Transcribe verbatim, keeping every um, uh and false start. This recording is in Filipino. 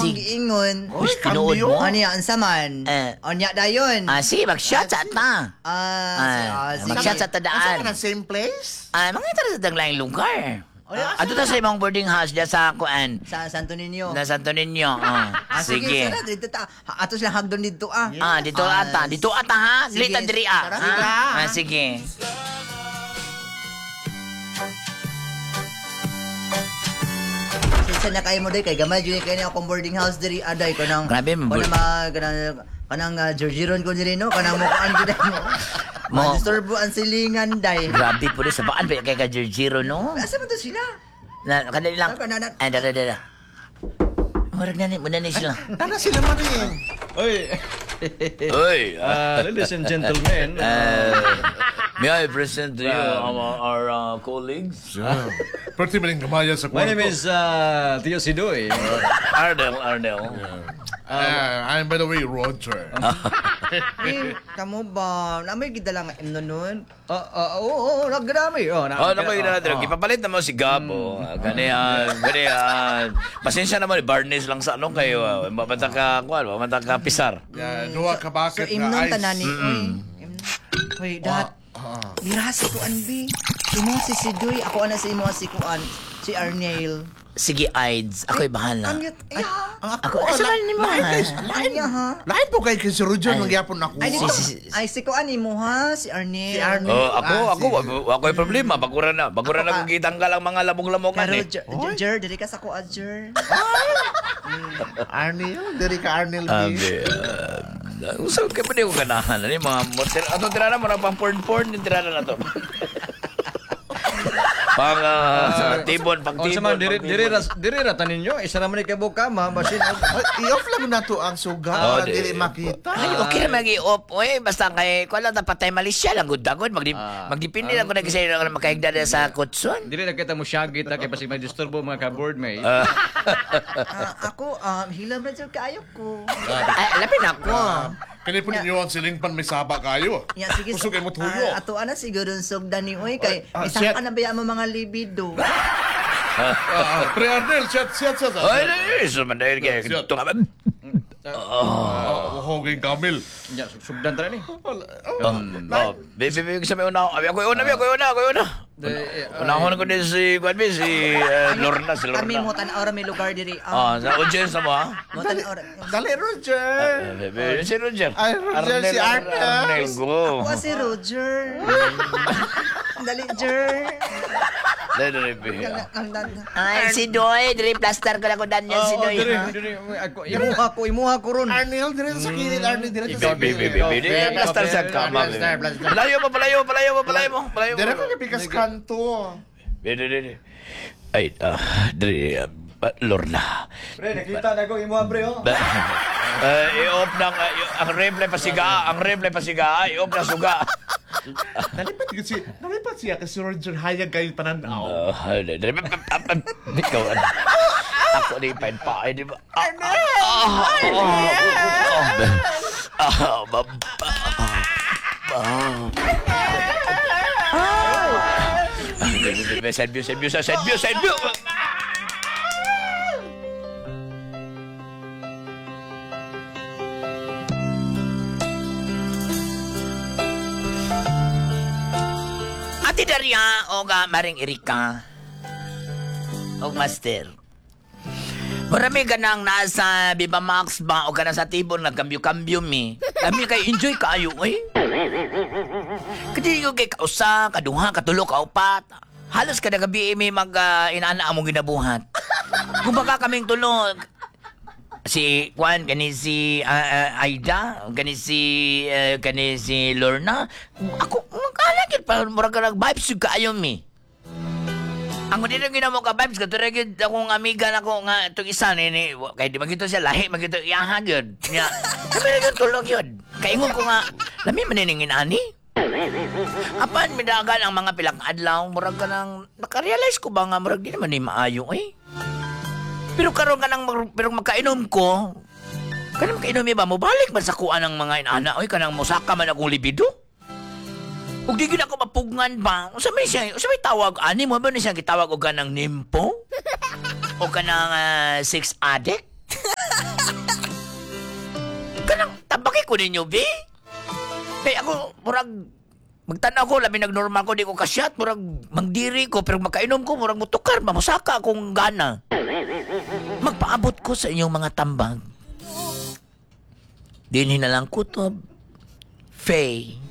akong Sige. giingon. Uy, tinuod mo? Ano yan, ansa man? Eh. Onya dayon. Ah, sige, mag-shot sa ta. Ah, Ah, sige. mag-shot sa Asa tadaan. ka na same place? Ah, mga tara sa daglaing lugar. Oh, yeah, Ato ta sa imong boarding house diya sa kuan. Sa Santo Niño. Na Santo Niño. Oh. Ah, sige, Sige. sana dito ta. Ha- Ato sila hagdon dito ah. Ah, dito Ah, ata. Dito ata ha. sige. Lita diri ah. Tara, Ha? sige. Ah, sige. Sinsa na kayo mo day kay gamay jud kay ni akong boarding house diri aday kanang Grabe, kanang board- ma kanang kanang uh, Georgiron ko diri no kanang mo kuan jud mo. Mo. Mo disturbo ang silingan day. Grabe po sa baan pa kay ka Jerjiro no. Asa man to sila? Na kadali lang. Ah, kanana- Ay, dada dada. Marag na ni, muna ni sila. Tana sila man eh. Oy, Oy, uh, ladies and gentlemen. Uh, may I present to you our, our uh, colleagues? Yeah. Pwede mo rin gamaya sa My kwarto. name is uh, Tio Sidoy. Ardel, Ardel. Ah, I'm by the way, Roger. Eh, kamo ba? Namay gidalang imno nun. Ah, ah, oo, oo, naggrami. Oh, Oh, naman yun natin. Ipapalit naman si Gabo. Kaniya, kaniya. Pasensya naman, Barnes lang sa ano kayo. Mamanta ka, kuwan, mamanta ka pisar. Yeah, duwa ka So bakit imnon nga ice. tanani. Uy, imnon. Uy, dat. Mira si Kuan B. Imo si Sidoy, ako ana si imo si Kuan, si Arnel. Sige, Aids. Ako'y bahala. Ang yut, ay, Ang Ako, asa man ni mo, ha? lain niya ha. Lain po kay kay si Roger mangyapon ako. Ay, dito, Si- si- ay si Kuan imo ha, si Arnel. Si Arnel. Oh, ako, Ah, ako, ako, ako'y problema. Bagura na. Bagura na Ako, kung kitanggal ang mga labong-lamongan Pero, eh. Jer, Jer, diri ka sa Kuan, Jer. Arnel, diri ka Arnel B. Abi, uh, usap kayo pa di ko ganahan. Ano yung mga motel? Ato tirana mo na pang porn-porn yung tirana na to. Pang uh, tibon, pang O tibon. sa man, pang diri, tibon. diri, ras- diri rata ninyo. Isa naman ni kabuka, ma. Basin, Ay, i-off lang na to ang suga Oh, para di- dili makita. Ay, okay na mag-i-off. Uy, basta kay, kung lang patay Malaysia lang, good-dagod. Magdi, Ah. magdipindi lang ko na kasi na makahigda na sa kutson. diri na kita mo syagi ta kay pasig mag-disturbo mga ka-board mate. Ah, Ah, ako, um, hilam na dyan kaayo ko. ay, lapin ako. Kani po ninyo ang siling pan may saba kayo. Ya, sige. Usog mo tuyo. Ah, ato ana siguro sugdan ni Uy, kay Ah, isang shit. ka na ba mo mga libido? Ah, Pre Arnel, chat, chat, chat. Ay, ay, sumandahil kaya. Siya. Ito nga ba? Ah, Hoging Kamil. Ya, sugdan tara ni. Oh, baby, baby, sa may una. Abi, ako yung una, abi, ako yung una, ako yung una. Unahon ko din si, kuwan ba, si uh, Lorna, si Kami mo Lorna. tan-aura may lugar diri. Ah, sa audience na mo, ha? Mo tan-aura. Dali Roger. Eh, baby, si Roger. Ay, Roger, si Arnel. Arnel, go. Ako si Roger. Dali, Jer. Dali, dali, baby. Ang dan. Ay, si Doy, diri plaster ko lang ko Daniel, si Oh, Doy. diri, ha? diri, ako, Imuha ko, imuha ko ron. Arnel, diri sa kilid, Arnel, diri sa Baby, baby, baby, diri plaster sa kama. baby. Plaster, plaster. Palayo mo, palayo, palayo mo, palayo mo, palayo mo. Diri ka pikas kanto. Diri, diri. Ay, ah, diri, ah, Lorna. Pre, nakita na ko imo pre oh. Ba- Eh, i-off ng, ah, y- ang replay pasiga, ang replay pasiga, i-off na suga. Nalipat kasi, nalipat siya kasi Roger hayag kayo pananaw. Oh, dali, dali, ah, ah, ah, ikaw, ano? Ako di pa pa, ay di ba? Ah, ah, ah, ah, ba- ah. Side view, side view, side view, side view. Ate Daria, o ga maring Erika. O master. Marami ka nang nasa Viva Max ba o ka na sa tibon nagkambyo-kambyo mi. Kami kay enjoy kaayo eh. Kadi yung kay kausa, kaduha, katulo, kaupat. Halos kada gabi may mag uh, inaana among ginabuhat. Kung baka kaming tulog, si Juan, kani si uh, uh, Aida, kani si uh, kani si Lorna. Ako magkalagit pa murag ka nag-vibes yung kaayo mi. Ang hindi na ginamo ka vibes ka turagid akong amiga na ko nga itong isa ni, ni kay di magito siya lahi magito iyaha gyud. Nya. Kami na tulog yun. Kaingon ko nga lami maniningin ani. Apan midagan ang mga pilang adlaw murag ka nang nakarealize ko ba nga murag di naman ni maayo eh. Pero karon ka nang mag- pero magkainom ko. Kanang makainom ba mo balik man sa kuan ng mga inana oy kanang musaka man akong libido. Ug di gid ako mapugngan ba? Unsa may siya? Unsa may tawag ani mo ba ni siya gitawag og kanang nimpo? O kanang uh, sex addict? po ninyo, be? Kaya ako, murag, magtanaw ko, labi nag-normal ko, di ko kasyat, murag, mangdiri ko, pero makainom ko, murag mutukar, mamusaka akong gana. Magpaabot ko sa inyong mga tambang. Dinhi na lang kutob, Faye,